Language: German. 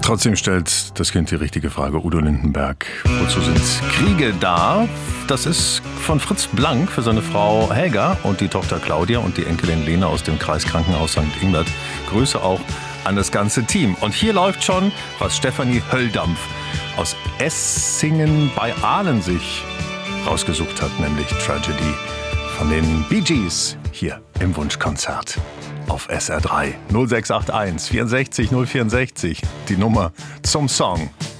Trotzdem stellt das Kind die richtige Frage. Udo Lindenberg, wozu sind Kriege da? Das ist von Fritz Blank für seine Frau Helga und die Tochter Claudia und die Enkelin Lena aus dem Kreiskrankenhaus St. Ingbert. Grüße auch an das ganze Team. Und hier läuft schon, was Stefanie Hölldampf aus Essingen bei Aalen sich rausgesucht hat, nämlich Tragedy von den Bee Gees hier im Wunschkonzert auf SR3 0681 64 064, die Nummer zum Song.